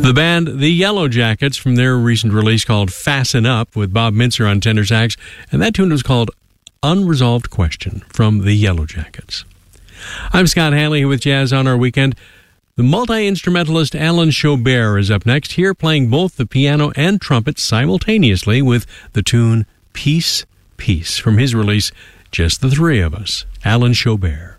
The band The Yellow Jackets from their recent release called Fasten Up with Bob Mintzer on tenor sax, and that tune was called Unresolved Question from The Yellow Jackets. I'm Scott Hanley with Jazz on Our Weekend. The multi-instrumentalist Alan Chaubert is up next, here playing both the piano and trumpet simultaneously with the tune Peace, Peace from his release Just the Three of Us. Alan Chaubert.